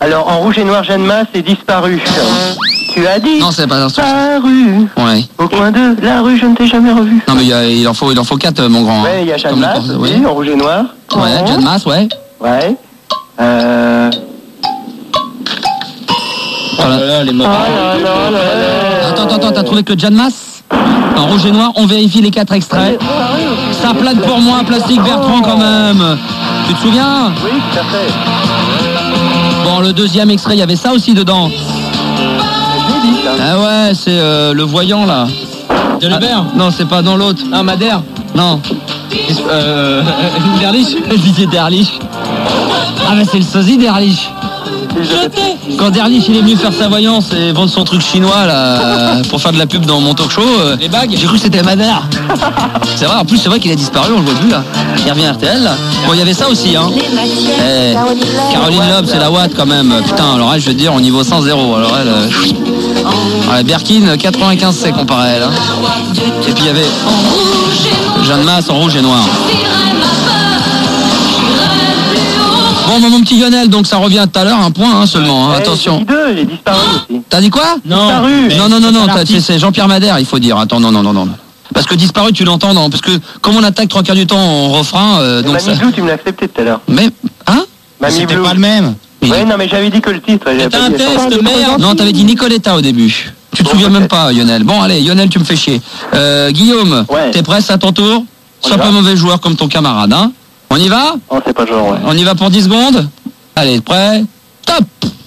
Alors, en rouge et noir, Jeanne Masse est disparue. Tu as dit. Non, c'est pas l'instruction. Disparu. Ouais. Au coin de la rue, je ne t'ai jamais revu. Non, mais il en faut 4, mon grand. Ouais, il y a Jeanne Masse aussi, oui. en rouge et noir. Ouais, Jeanne Masse, ouais. Ouais. Oh là, les morts. Attends, t'as trouvé que Jeanne Masse en rouge et noir, on vérifie les 4 extraits. Ça plane pour moi, plastique Bertrand quand même. Tu te souviens? Oui, tout à fait. Bon, le deuxième extrait, il y avait ça aussi dedans. Ah ouais, c'est le voyant là. De Lebert? Non, c'est pas dans l'autre. Ah, Madère? Non. Derlich? Je disais Derlich. Ah mais c'est le sosie Derlich. Quand Derlich il est venu faire sa voyance et vendre son truc chinois là pour faire de la pub dans mon talk show, les bagues, j'ai cru que c'était Madère. C'est vrai, en plus c'est vrai qu'il a disparu, on le voit plus là. Il revient à RTL là. Bon, il y avait ça aussi hein. Caroline Loeb, c'est la Watt quand même. Putain, alors elle, je veux dire au niveau 100-0. Alors elle, Berkin 95 c'est comparé à elle. Hein. Et puis il y avait Jeanne Masse en rouge et noir. Bon, mon petit Lionel, donc ça revient tout à l'heure, un point hein, seulement, hein, attention. Il est disparu aussi. T'as dit quoi? Non. Non, c'est Jean-Pierre Madère, il faut dire. Attends, non. Parce que disparu, tu l'entends, non? Parce que comme on attaque 3 quarts du temps en refrain, donc Mamie ça... Blue, tu me l'as accepté tout à l'heure. Mais, hein? Mamie C'était Blue. pas le même. Ouais, non, mais j'avais dit que le titre. J'avais C'était pas un dit test, attends. merde. Non, t'avais dit Nicoletta au début. Tu te souviens même pas, Lionel. Bon, allez, Lionel, tu me fais chier. Guillaume, Ouais. t'es prêt, c'est à ton tour? On Sois y pas va. mauvais joueur comme ton camarade, hein? On y va? Oh, c'est pas le genre, ouais. On y va pour 10 secondes? Allez, prêt? Top!